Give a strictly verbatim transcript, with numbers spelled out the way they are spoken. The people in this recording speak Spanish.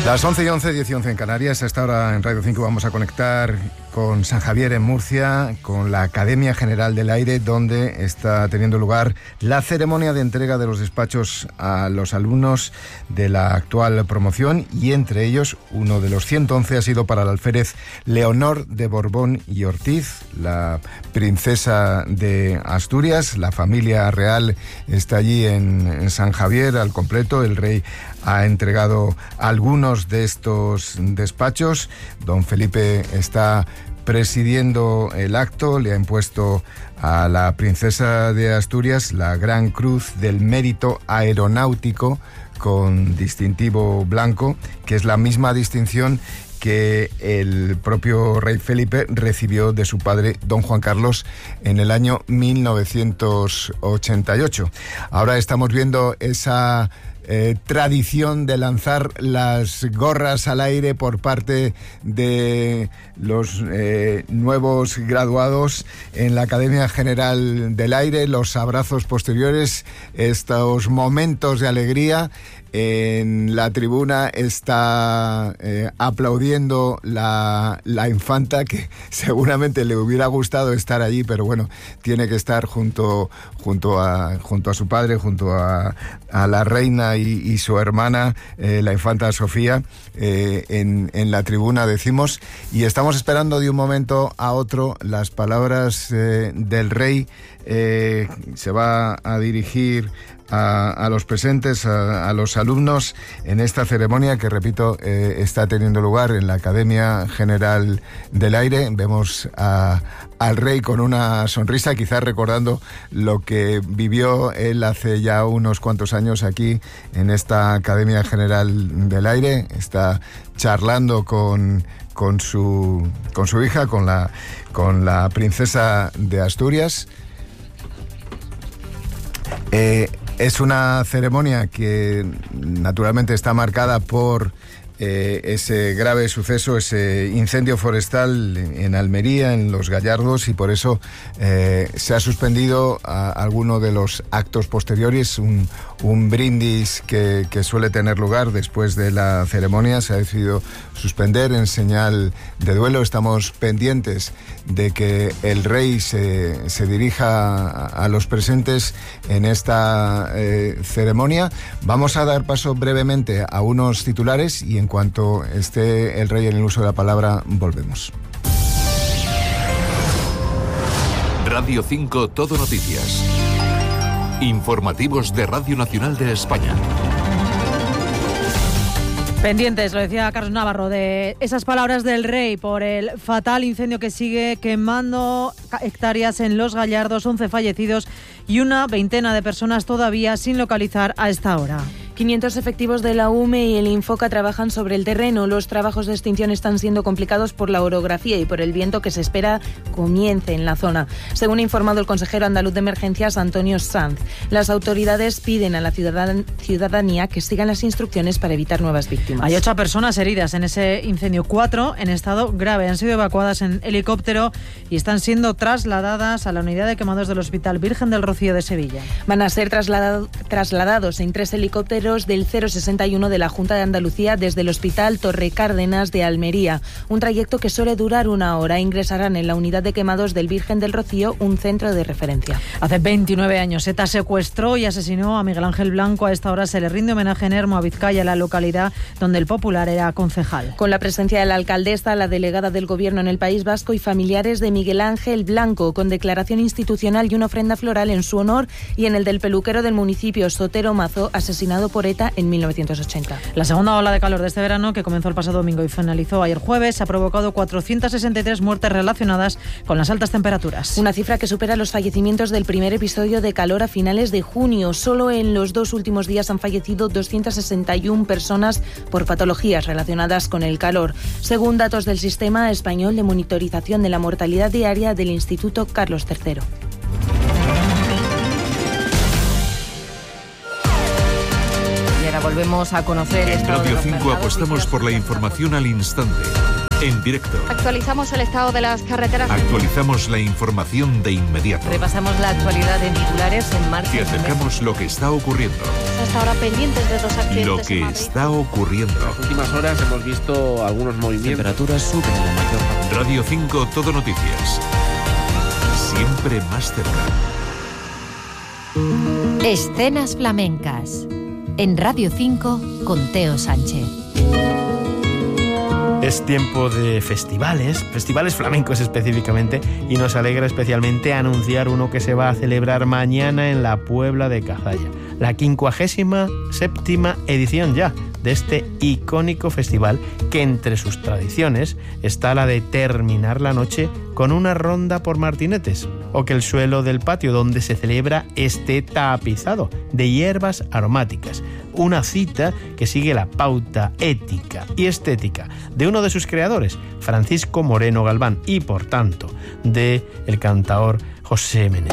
Las once y once, diez y once en Canarias. A esta hora en Radio cinco vamos a conectar con San Javier en Murcia, con la Academia General del Aire, donde está teniendo lugar la ceremonia de entrega de los despachos a los alumnos de la actual promoción, y entre ellos uno de los ciento once ha sido para el alférez Leonor de Borbón y Ortiz, la princesa de Asturias. La familia real está allí en, en San Javier al completo. El rey ha entregado algunos de estos despachos. Don Felipe está presidiendo el acto. Le ha impuesto a la princesa de Asturias la Gran Cruz del Mérito Aeronáutico con distintivo blanco, que es la misma distinción que el propio rey Felipe recibió de su padre, don Juan Carlos, en el año mil novecientos ochenta y ocho. Ahora estamos viendo esa Eh, tradición de lanzar las gorras al aire por parte de los eh, nuevos graduados en la Academia General del Aire, los abrazos posteriores, estos momentos de alegría. En la tribuna está eh, aplaudiendo la, la infanta, que seguramente le hubiera gustado estar allí, pero bueno, tiene que estar junto, junto, a, junto a su padre, junto a, a la reina y, y su hermana, eh, la infanta Sofía, eh, en, en la tribuna, decimos, y estamos esperando de un momento a otro las palabras eh, del rey. Eh, se va a dirigir A, a los presentes, a, a los alumnos, en esta ceremonia que, repito, eh, está teniendo lugar en la Academia General del Aire. Vemos a, al rey con una sonrisa, quizás recordando lo que vivió él hace ya unos cuantos años aquí en esta Academia General del Aire. Está charlando con, con, su, con su hija, con la, con la princesa de Asturias. Eh, Es una ceremonia que naturalmente está marcada por eh, ese grave suceso, ese incendio forestal en Almería, en Los Gallardos, y por eso eh, se ha suspendido a, a alguno de los actos posteriores. Un, un brindis que, que suele tener lugar después de la ceremonia se ha decidido suspender en señal de duelo. Estamos pendientes de que el rey se, se dirija a, a los presentes en esta eh, ceremonia. Vamos a dar paso brevemente a unos titulares y en cuanto esté el rey en el uso de la palabra, volvemos. Radio cinco Todo Noticias. Informativos de Radio Nacional de España. Pendientes, lo decía Carlos Navarro, de esas palabras del rey por el fatal incendio que sigue quemando hectáreas en Los Gallardos, once fallecidos y una veintena de personas todavía sin localizar a esta hora. quinientos efectivos de la U M E y el Infoca trabajan sobre el terreno. Los trabajos de extinción están siendo complicados por la orografía y por el viento que se espera comience en la zona, según ha informado el consejero andaluz de emergencias, Antonio Sanz. Las autoridades piden a la ciudadan- ciudadanía que sigan las instrucciones para evitar nuevas víctimas. Hay ocho personas heridas en ese incendio, cuatro en estado grave. Han sido evacuadas en helicóptero y están siendo trasladadas a la unidad de quemados del Hospital Virgen del Rocío de Sevilla. Van a ser trasladado- trasladados en tres helicópteros del cero sesenta y uno de la Junta de Andalucía desde el Hospital Torre Cárdenas de Almería. Un trayecto que suele durar una hora. Ingresarán en la unidad de quemados del Virgen del Rocío, un centro de referencia. Hace veintinueve años ETA secuestró y asesinó a Miguel Ángel Blanco. A esta hora se le rinde homenaje en Hermo, a Vizcaya, la localidad donde el Popular era concejal. Con la presencia de la alcaldesa, la delegada del Gobierno en el País Vasco y familiares de Miguel Ángel Blanco, con declaración institucional y una ofrenda floral en su honor y en el del peluquero del municipio, Sotero Mazo, asesinado por ETA en mil novecientos ochenta. La segunda ola de calor de este verano, que comenzó el pasado domingo y finalizó ayer jueves, ha provocado cuatrocientas sesenta y tres muertes relacionadas con las altas temperaturas. Una cifra que supera los fallecimientos del primer episodio de calor a finales de junio. Solo en los dos últimos días han fallecido doscientas sesenta y una personas por patologías relacionadas con el calor, según datos del Sistema Español de Monitorización de la Mortalidad Diaria del Instituto Carlos tercero. Volvemos a conocer en Radio cinco apostamos por la información al instante. En directo. Actualizamos el estado de las carreteras. Actualizamos la información de inmediato. Repasamos la actualidad en titulares en marcha. Te acercamos lo que está ocurriendo. Hasta ahora pendientes de dos accidentes. Lo que está ocurriendo. En las últimas horas hemos visto algunos movimientos. Temperaturas suben en la mayor parte. Radio cinco Todo Noticias. Siempre más cerca. Escenas flamencas. En Radio cinco con Teo Sánchez. Es tiempo de festivales, festivales flamencos específicamente, y nos alegra especialmente anunciar uno que se va a celebrar mañana en la Puebla de Cazalla. La quincuagésima séptima edición ya de este icónico festival, que entre sus tradiciones está la de terminar la noche con una ronda por martinetes, o que el suelo del patio donde se celebra esté tapizado de hierbas aromáticas. Una cita que sigue la pauta ética y estética de uno de sus creadores, Francisco Moreno Galván, y por tanto de el cantaor José Menéndez.